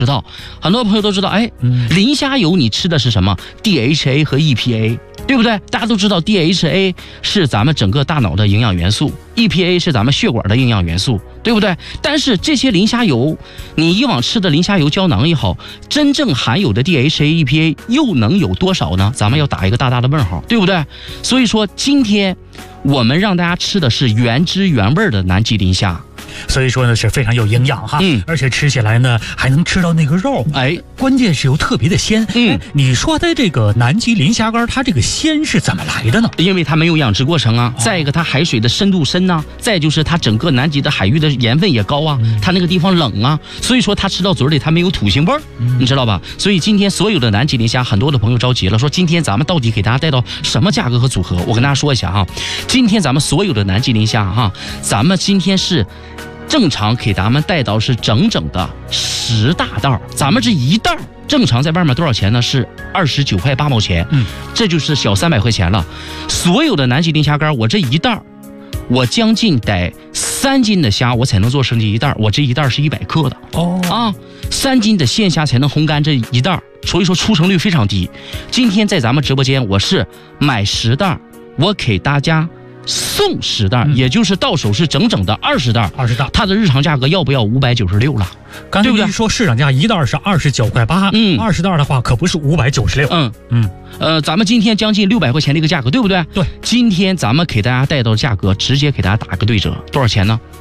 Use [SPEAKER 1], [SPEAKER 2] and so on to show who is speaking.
[SPEAKER 1] 知道，很多朋友都知道，磷虾油你吃的是什么 ？DHA 和 EPA， 对不对？大家都知道 DHA 是咱们整个大脑的营养元素 ，EPA 是咱们血管的营养元素，对不对？但是这些磷虾油，你以往吃的磷虾油胶囊也好，真正含有的 DHA、EPA 又能有多少呢？咱们要打一个大大的问号，对不对？所以说，今天我们让大家吃的是原汁原味的南极磷虾。
[SPEAKER 2] 所以说呢是非常有营养哈，而且吃起来呢还能吃到那个肉，关键是又特别的鲜。你说的这个南极磷虾干，它这个鲜是怎么来的呢？
[SPEAKER 1] 因为它没有养殖过程啊，再一个它海水的深度深啊，再就是它整个南极的海域的盐分也高啊，它那个地方冷啊，所以说它吃到嘴里它没有土腥味儿，你知道吧？所以今天所有的南极磷虾，很多的朋友着急了，说今天咱们到底给大家带到什么价格和组合？我跟大家说一下哈，今天咱们所有的南极磷虾哈，咱们今天是正常给咱们带到是整整的10大袋，咱们这一袋正常在外面多少钱呢？是29块8毛钱，这就是小300块钱了。所有的南极磷虾干，我这一袋，我将近得3斤的虾，我才能做成这一袋，我这一袋是100克的3斤的鲜虾才能烘干这一袋，所以说出成率非常低。今天在咱们直播间，我是买10袋，我给大家送10袋，也就是到手是整整的20袋，它的日常价格要不要596了？
[SPEAKER 2] 刚才你说市场价一袋是29块8，20袋的话可不是596。
[SPEAKER 1] 咱们今天将近600块钱的一个价格，对不对？
[SPEAKER 2] 对，
[SPEAKER 1] 今天咱们给大家带到的价格，直接给大家打个对折，多少钱呢